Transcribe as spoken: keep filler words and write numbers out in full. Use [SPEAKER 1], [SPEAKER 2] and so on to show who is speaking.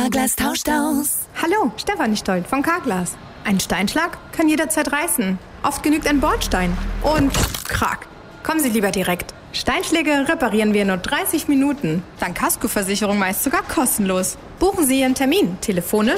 [SPEAKER 1] Carglass tauscht aus.
[SPEAKER 2] Hallo, Stefanie Stolt von Carglass. Ein Steinschlag kann jederzeit reißen. Oft genügt ein Bordstein. Und krack. Kommen Sie lieber direkt. Steinschläge reparieren wir in nur dreißig Minuten. Dank Kaskoversicherung meist sogar kostenlos. Buchen Sie Ihren Termin telefonisch